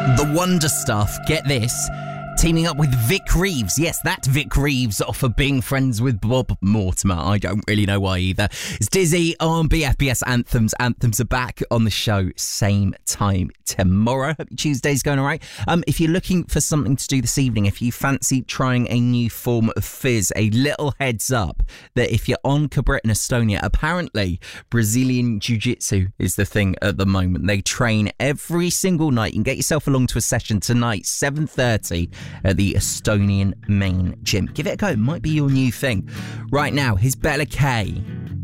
The Wonder Stuff, get this, teaming up with Vic Reeves. Yes, that Vic Reeves off of Being Friends with Bob Mortimer. I don't really know why either. It's Dizzy on BFBS Anthems. Anthems are back on the show same time tomorrow. Hope your Tuesday's going all right. If you're looking for something to do this evening, if you fancy trying a new form of fizz, a little heads up that if you're on Cabrit in Estonia, apparently Brazilian Jiu-Jitsu is the thing at the moment. They train every single night. You can get yourself along to a session tonight, 7:30 at the Estonian main gym. Give it a go. It might be your new thing. Right now, here's Bella K